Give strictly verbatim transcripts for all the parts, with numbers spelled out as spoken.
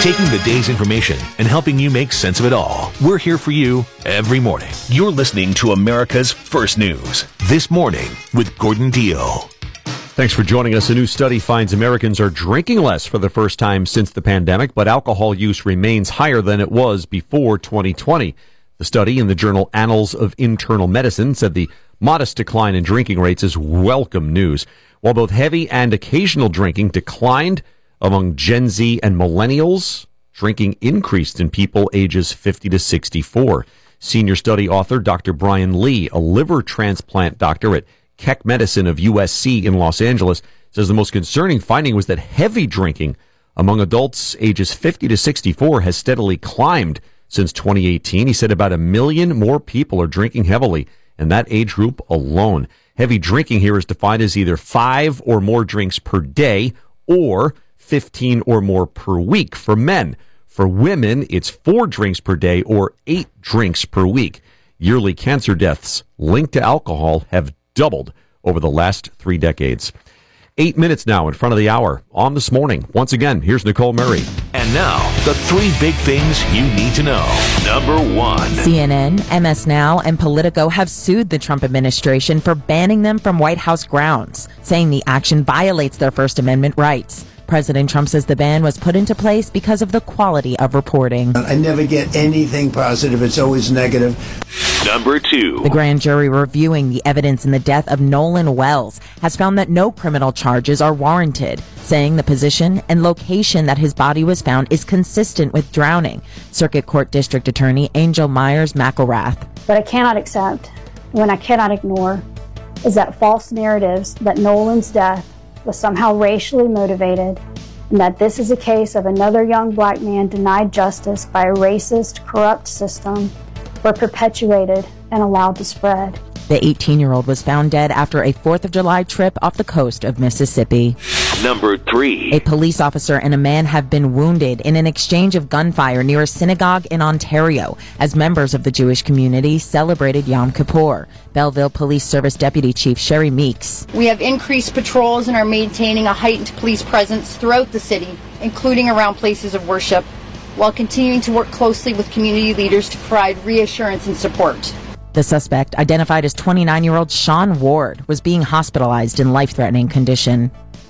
taking the day's information and helping you make sense of it all. We're here for you every morning. You're listening to America's First News. This Morning with Gordon Deal. Thanks for joining us. A new study finds Americans are drinking less for the first time since the pandemic, but alcohol use remains higher than it was before twenty twenty. The study in the journal Annals of Internal Medicine said the modest decline in drinking rates is welcome news. While both heavy and occasional drinking declined among Gen Z and millennials, drinking increased in people ages fifty to sixty-four. Senior study author Doctor Brian Lee, a liver transplant doctor at Keck Medicine of U S C in Los Angeles, says the most concerning finding was that heavy drinking among adults ages fifty to sixty-four has steadily climbed since twenty eighteen. He said about a million more people are drinking heavily in that age group alone. Heavy drinking here is defined as either five or more drinks per day or fifteen or more per week for men. For women, it's four drinks per day or eight drinks per week. Yearly cancer deaths linked to alcohol have doubled over the last three decades. Eight minutes now in front of the hour on This Morning. Once again, here's Nicole Murray. And now, the three big things you need to know. Number one. C N N, M S Now, and Politico have sued the Trump administration for banning them from White House grounds, saying the action violates their First Amendment rights. President Trump says the ban was put into place because of the quality of reporting. I never get anything positive. It's always negative. Number two. The grand jury reviewing the evidence in the death of Nolan Wells has found that no criminal charges are warranted, saying the position and location that his body was found is consistent with drowning. Circuit Court District Attorney Angel Myers McElrath. What I cannot accept, when I cannot ignore, is that false narratives that Nolan's death was somehow racially motivated, and that this is a case of another young black man denied justice by a racist, corrupt system were perpetuated and allowed to spread. The eighteen-year-old was found dead after a fourth of July trip off the coast of Mississippi. Number three. A police officer and a man have been wounded in an exchange of gunfire near a synagogue in Ontario as members of the Jewish community celebrated Yom Kippur. Belleville Police Service Deputy Chief Sherry Meeks. We have increased patrols and are maintaining a heightened police presence throughout the city, including around places of worship, while continuing to work closely with community leaders to provide reassurance and support. The suspect, identified as twenty-nine-year-old Sean Ward, was being hospitalized in life-threatening condition.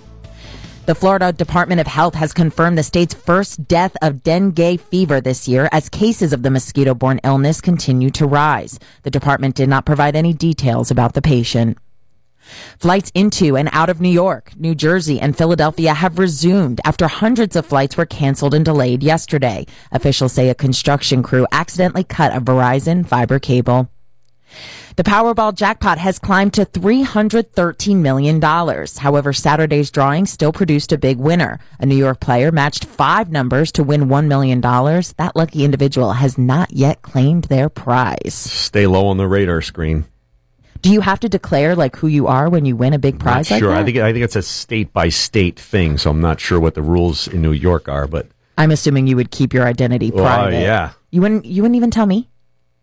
The Florida Department of Health has confirmed the state's first death of dengue fever this year as cases of the mosquito-borne illness continue to rise. The department did not provide any details about the patient. Flights into and out of New York, New Jersey, and Philadelphia have resumed after hundreds of flights were canceled and delayed yesterday. Officials say a construction crew accidentally cut a Verizon fiber cable. The Powerball jackpot has climbed to three hundred thirteen million dollars. However, Saturday's drawing still produced a big winner. A New York player matched five numbers to win one million dollars. That lucky individual has not yet claimed their prize. Stay low on the radar screen. Do you have to declare like who you are when you win a big prize Not like sure. that? I think I think it's a state by state thing, so I'm not sure what the rules in New York are. But I'm assuming you would keep your identity well, private. yeah, you wouldn't. You wouldn't even tell me.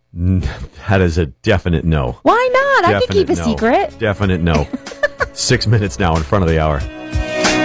That is a definite no. Why not? Definite I could keep a no. secret. Definite no. Six minutes now in front of the hour.